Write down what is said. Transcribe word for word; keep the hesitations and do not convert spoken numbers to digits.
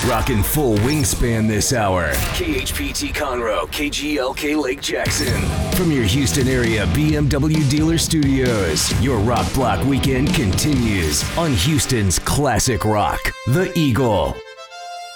Rockin' full wingspan this hour. K H P T Conroe, K G L K Lake Jackson. From your Houston area B M W dealer studios, your Rock Block weekend continues on Houston's classic rock, The Eagle.